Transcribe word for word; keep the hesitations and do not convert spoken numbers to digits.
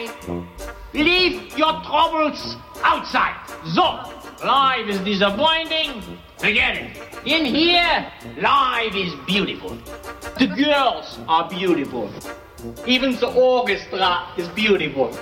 okay? Leave your troubles outside. So, life is disappointing. Forget it. In here, life is beautiful. The girls are beautiful. Even the orchestra is beautiful.